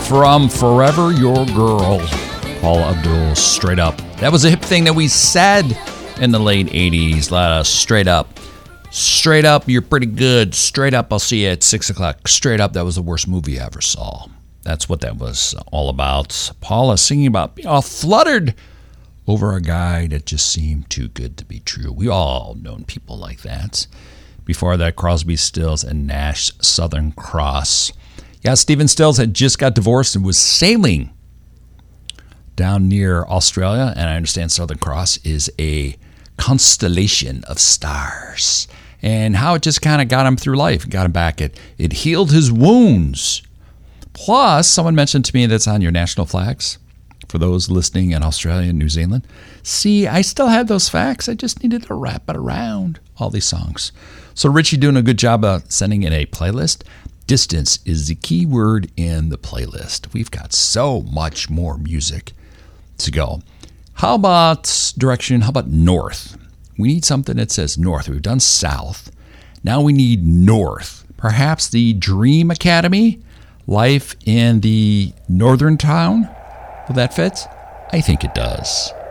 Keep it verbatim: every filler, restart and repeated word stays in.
From Forever Your Girl, Paula Abdul, Straight Up. That was a hip thing that we said in the late eighties. Let us straight up. Straight up, you're pretty good. Straight up, I'll see you at six o'clock. Straight up, that was the worst movie I ever saw. That's what that was all about. Paula singing about being all fluttered over a guy that just seemed too good to be true. We all known people like that. Before that, Crosby, Stills, and Nash, Southern Cross. Yeah, Stephen Stills had just got divorced and was sailing down near Australia, and I understand Southern Cross is a constellation of stars. And how it just kind of got him through life, got him back. It, it healed his wounds. Plus, someone mentioned to me that's on your national flags for those listening in Australia and New Zealand. See, I still had those facts. I just needed to wrap it around all these songs. So Richie doing a good job of sending in a playlist. Distance is the key word in the playlist. We've got so much more music to go. How about direction? How about north? We need something that says north. We've done south. Now we need north. Perhaps the Dream Academy, Life in the Northern Town. Will that fit? I think it does.